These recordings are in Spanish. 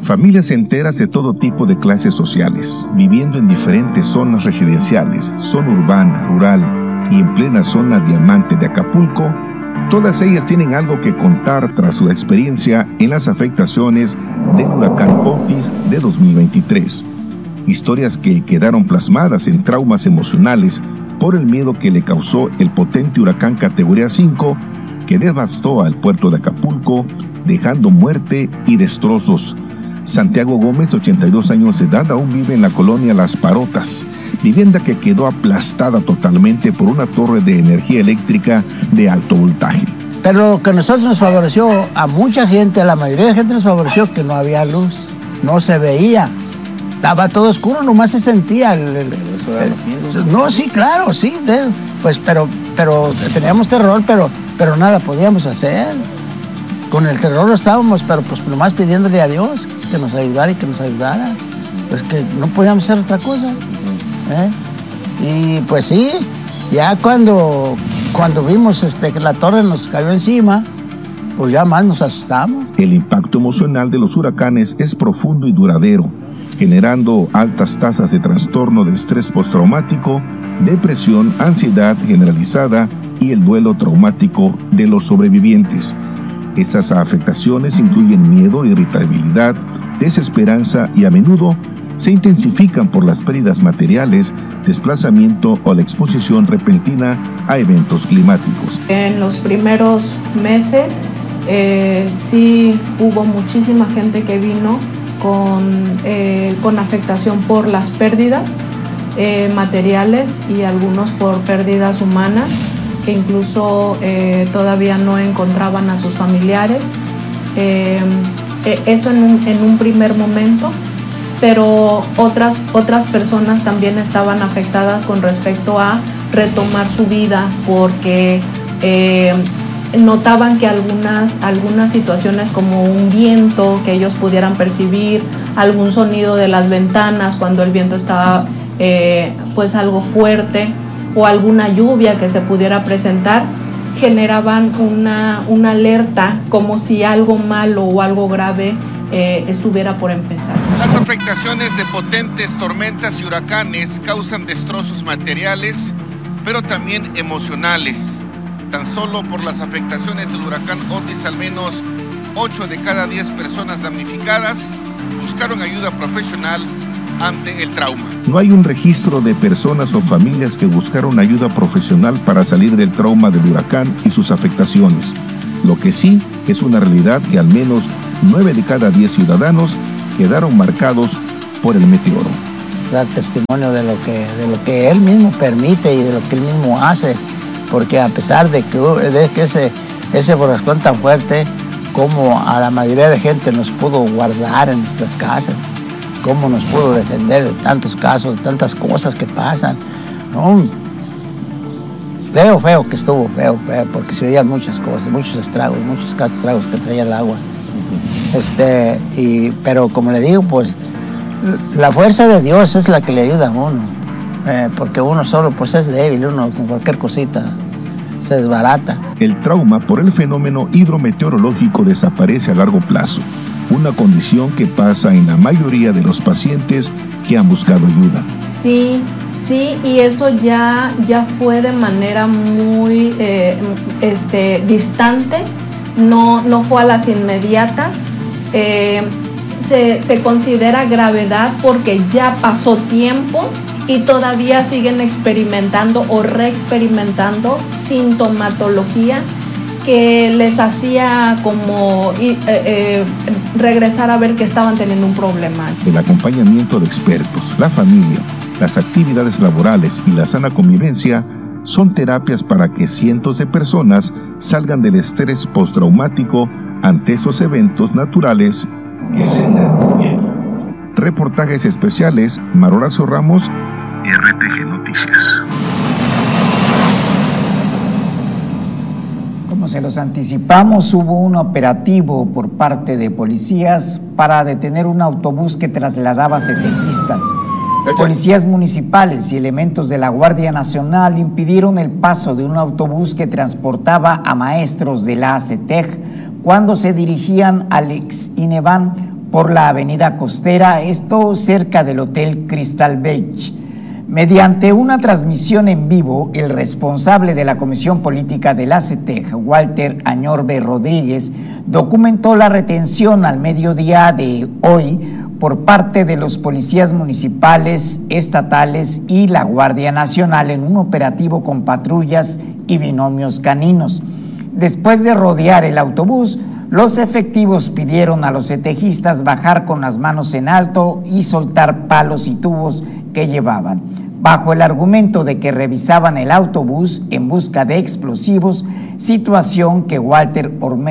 Familias enteras de todo tipo de clases sociales, viviendo en diferentes zonas residenciales, zona urbana, rural y en plena zona diamante de Acapulco, todas ellas tienen algo que contar tras su experiencia en las afectaciones del huracán Otis de 2023. Historias que quedaron plasmadas en traumas emocionales por el miedo que le causó el potente huracán categoría 5 que devastó al puerto de Acapulco, dejando muerte y destrozos. Santiago Gómez, 82 años de edad, aún vive en la colonia Las Parotas, vivienda que quedó aplastada totalmente por una torre de energía eléctrica de alto voltaje. Pero lo que a nosotros nos favoreció, a mucha gente, a la mayoría de gente nos favoreció que no había luz, no se veía, estaba todo oscuro, nomás se sentía no, sí, claro, sí, pues, pero teníamos terror, pero nada podíamos hacer. Con el terror estábamos, pero pues nomás pidiéndole a Dios que nos ayudara y que nos ayudara. Pues que no podíamos hacer otra cosa. Y pues sí, ya cuando vimos que la torre nos cayó encima, pues ya más nos asustamos. El impacto emocional de los huracanes es profundo y duradero, generando altas tasas de trastorno de estrés postraumático, depresión, ansiedad generalizada y el duelo traumático de los sobrevivientes. Estas afectaciones incluyen miedo, irritabilidad, desesperanza y a menudo se intensifican por las pérdidas materiales, desplazamiento o la exposición repentina a eventos climáticos. En los primeros meses sí hubo muchísima gente que vino con afectación por las pérdidas materiales y algunos por pérdidas humanas, que incluso todavía no encontraban a sus familiares. Eso en un primer momento, pero otras personas también estaban afectadas con respecto a retomar su vida porque notaban que algunas situaciones como un viento que ellos pudieran percibir, algún sonido de las ventanas cuando el viento estaba pues algo fuerte, o alguna lluvia que se pudiera presentar, generaban una alerta como si algo malo o algo grave estuviera por empezar. Las afectaciones de potentes tormentas y huracanes causan destrozos materiales, pero también emocionales. Tan solo por las afectaciones del huracán Otis, al menos 8 de cada 10 personas damnificadas buscaron ayuda profesional ante el trauma. No hay un registro de personas o familias que buscaron ayuda profesional para salir del trauma del huracán y sus afectaciones. Lo que sí es una realidad que al menos 9 de cada 10 ciudadanos quedaron marcados por el meteoro. Dar testimonio de lo que él mismo permite y de lo que él mismo hace, porque a pesar de que ese borrascón tan fuerte, como a la mayoría de gente nos pudo guardar en nuestras casas, cómo nos pudo defender de tantos casos, de tantas cosas que pasan, ¿no? Feo que estuvo, feo, porque se oían muchas cosas, muchos estragos que traía el agua. Pero como le digo, pues la fuerza de Dios es la que le ayuda a uno, porque uno solo pues es débil, uno con cualquier cosita se desbarata. El trauma por el fenómeno hidrometeorológico desaparece a largo plazo, una condición que pasa en la mayoría de los pacientes que han buscado ayuda. Sí, y eso ya fue de manera muy distante, no fue a las inmediatas. Se considera gravedad porque ya pasó tiempo y todavía siguen experimentando o reexperimentando sintomatología que les hacía como regresar a ver que estaban teniendo un problema. El acompañamiento de expertos, la familia, las actividades laborales y la sana convivencia son terapias para que cientos de personas salgan del estrés postraumático ante estos eventos naturales que se dan bien. Reportajes especiales, Horacio Ramos, RTG Noticias. Como se los anticipamos, hubo un operativo por parte de policías para detener un autobús que trasladaba setejistas. Policías municipales y elementos de la Guardia Nacional impidieron el paso de un autobús que transportaba a maestros de la ACETEC cuando se dirigían al ex INEVAN por la avenida Costera, esto cerca del Hotel Crystal Beach. Mediante una transmisión en vivo, el responsable de la Comisión Política del ACTEC, Walter Añorbe Rodríguez, documentó la retención al mediodía de hoy por parte de los policías municipales, estatales y la Guardia Nacional en un operativo con patrullas y binomios caninos. Después de rodear el autobús, los efectivos pidieron a los setejistas bajar con las manos en alto y soltar palos y tubos que llevaban, bajo el argumento de que revisaban el autobús en busca de explosivos, situación que Walter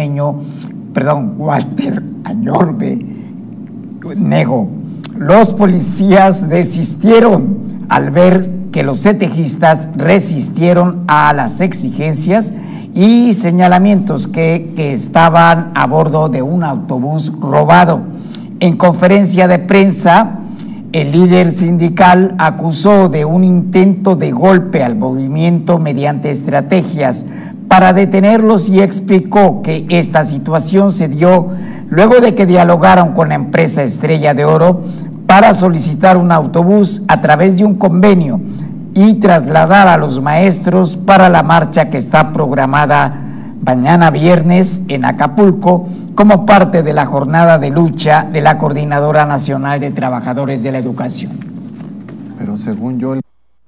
Añorbe negó. Los policías desistieron al ver que los setejistas resistieron a las exigencias y señalamientos que estaban a bordo de un autobús robado. En conferencia de prensa, el líder sindical acusó de un intento de golpe al movimiento mediante estrategias para detenerlos y explicó que esta situación se dio luego de que dialogaron con la empresa Estrella de Oro para solicitar un autobús a través de un convenio y trasladar a los maestros para la marcha que está programada mañana viernes en Acapulco como parte de la jornada de lucha de la Coordinadora Nacional de Trabajadores de la Educación. Pero según yo,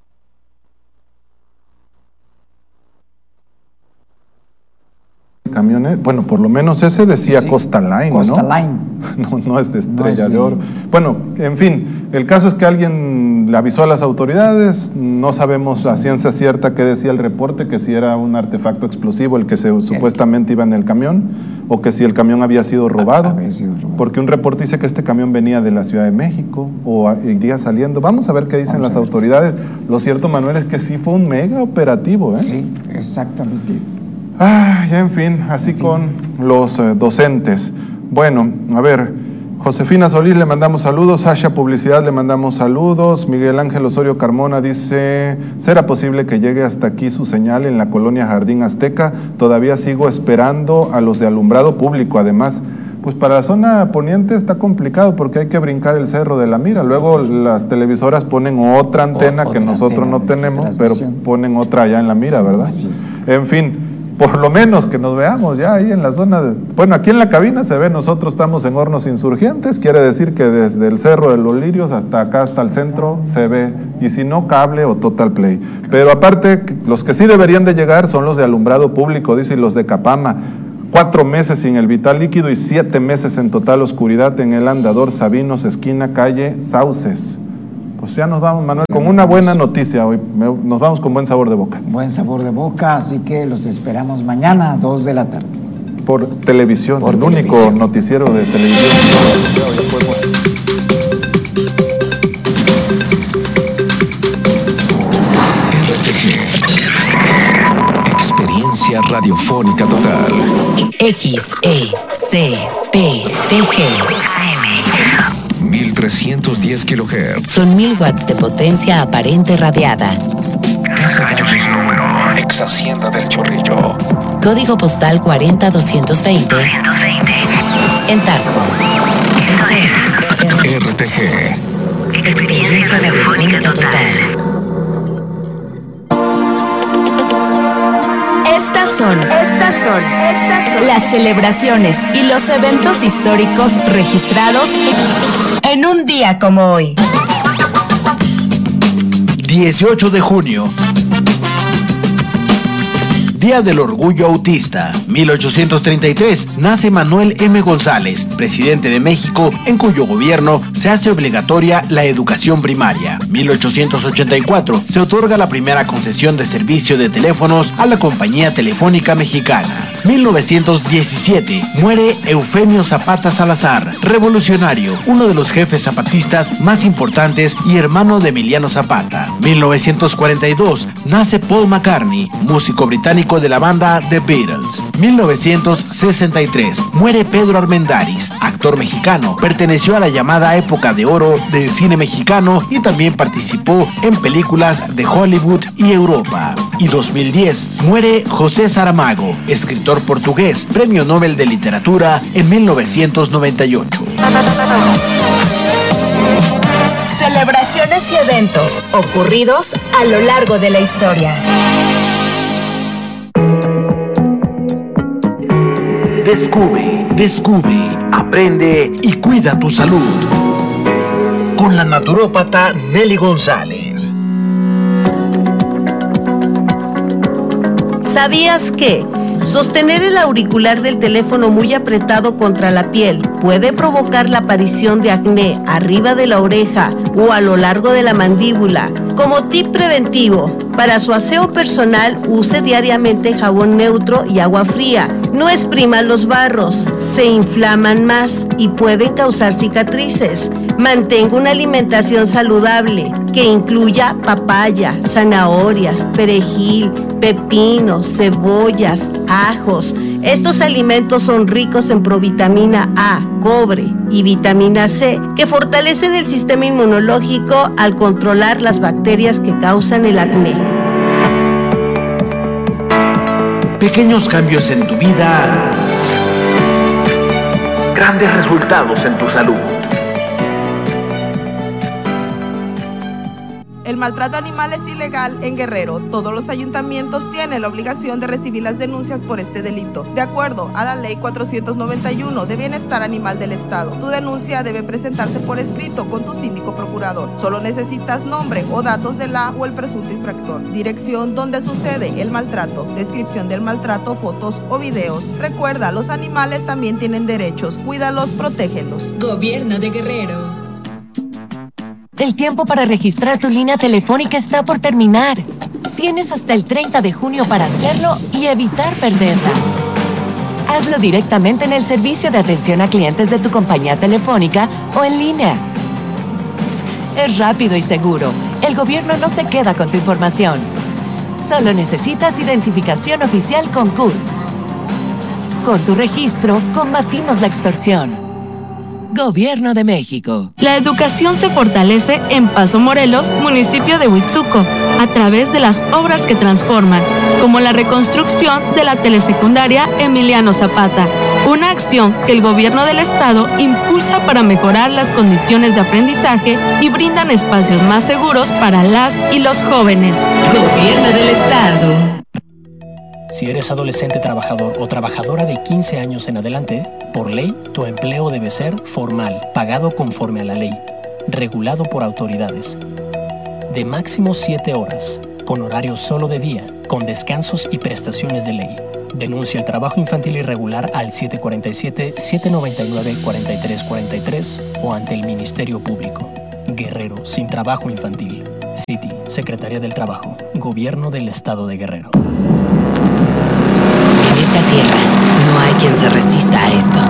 camiones, bueno, por lo menos ese decía sí, Costa Line, Costa ¿no? Line. No es de Estrella de Oro. Bueno, en fin, el caso es que alguien le avisó a las autoridades, no sabemos a ciencia cierta qué decía el reporte, que si era un artefacto explosivo el que supuestamente iba en el camión, o que si el camión había sido robado, porque un reporte dice que este camión venía de la Ciudad de México, o iría saliendo. Vamos a ver qué dicen las autoridades. Lo cierto, Manuel, es que sí fue un mega operativo, ¿eh? Sí, exactamente. Ya en fin, así con los docentes. Bueno, a ver, Josefina Solís le mandamos saludos, Sasha Publicidad le mandamos saludos, Miguel Ángel Osorio Carmona dice, ¿será posible que llegue hasta aquí su señal en la colonia Jardín Azteca? Todavía sigo esperando a los de alumbrado público, además. Pues para la zona poniente está complicado porque hay que brincar el Cerro de la Mira. Luego las televisoras ponen otra antena que nosotros no tenemos, pero ponen otra allá en la Mira, ¿verdad? En fin, por lo menos que nos veamos ya ahí en la zona de... Bueno, aquí en la cabina se ve, nosotros estamos en Hornos Insurgentes, quiere decir que desde el Cerro de los Lirios hasta acá, hasta el centro, se ve, y si no, cable o Total Play. Pero aparte, los que sí deberían de llegar son los de alumbrado público, dice, y los de Capama. 4 meses sin el vital líquido y 7 meses en total oscuridad en el Andador Sabinos, esquina calle Sauces. Pues ya nos vamos, Manuel, con una buena noticia hoy. Nos vamos con buen sabor de boca. Buen sabor de boca, así que los esperamos mañana a 2 de la tarde. Por televisión, el único noticiero de televisión. RTG. Experiencia radiofónica total. XECPTG. 1310 kHz. Son 1000 watts de potencia aparente radiada. Casa Gallos número 1, ex Hacienda del Chorrillo. Código postal 40220. En Tasco. RTG. Experiencia radiofónica total. Estas son las celebraciones y los eventos históricos registrados en un día como hoy. 18 de junio. Día del Orgullo Autista. 1833. Nace Manuel M. González, presidente de México, en cuyo gobierno se hace obligatoria la educación primaria. 1884. Se otorga la primera concesión de servicio de teléfonos a la Compañía Telefónica Mexicana. 1917. Muere Eufemio Zapata Salazar, revolucionario, uno de los jefes zapatistas más importantes y hermano de Emiliano Zapata. 1942. Nace Paul McCartney, músico británico de la banda The Beatles. 1963. Muere Pedro Armendáriz, actor mexicano. Perteneció a la llamada época de oro del cine mexicano y también participó en películas de Hollywood y Europa. Y 2010. Muere José Saramago, escritor portugués, Premio Nobel de Literatura en 1998. Celebraciones y eventos ocurridos a lo largo de la historia. Descubre, aprende y cuida tu salud. Con la naturópata Nelly González. ¿Sabías que sostener el auricular del teléfono muy apretado contra la piel puede provocar la aparición de acné arriba de la oreja o a lo largo de la mandíbula? Como tip preventivo, para su aseo personal use diariamente jabón neutro y agua fría. No exprima los barros, se inflaman más y pueden causar cicatrices. Mantenga una alimentación saludable que incluya papaya, zanahorias, perejil, pepinos, cebollas, ajos. Estos alimentos son ricos en provitamina A, cobre y vitamina C, que fortalecen el sistema inmunológico al controlar las bacterias que causan el acné. Pequeños cambios en tu vida, grandes resultados en tu salud. El maltrato animal es ilegal en Guerrero. Todos los ayuntamientos tienen la obligación de recibir las denuncias por este delito. De acuerdo a la Ley 491 de Bienestar Animal del Estado, tu denuncia debe presentarse por escrito con tu síndico procurador. Solo necesitas nombre o datos de la o el presunto infractor, dirección donde sucede el maltrato, descripción del maltrato, fotos o videos. Recuerda, los animales también tienen derechos. Cuídalos, protégelos. Gobierno de Guerrero. El tiempo para registrar tu línea telefónica está por terminar. Tienes hasta el 30 de junio para hacerlo y evitar perderla. Hazlo directamente en el servicio de atención a clientes de tu compañía telefónica o en línea. Es rápido y seguro. El gobierno no se queda con tu información. Solo necesitas identificación oficial con CURP. Con tu registro, combatimos la extorsión. Gobierno de México. La educación se fortalece en Paso Morelos, municipio de Huitzuco, a través de las obras que transforman, como la reconstrucción de la telesecundaria Emiliano Zapata, una acción que el gobierno del estado impulsa para mejorar las condiciones de aprendizaje y brindan espacios más seguros para las y los jóvenes. Gobierno del estado. Si eres adolescente trabajador o trabajadora de 15 años en adelante, por ley, tu empleo debe ser formal, pagado conforme a la ley, regulado por autoridades, de máximo 7 horas, con horario solo de día, con descansos y prestaciones de ley. Denuncia el trabajo infantil irregular al 747-799-4343 o ante el Ministerio Público. Guerrero sin trabajo infantil. City, Secretaría del Trabajo, Gobierno del Estado de Guerrero.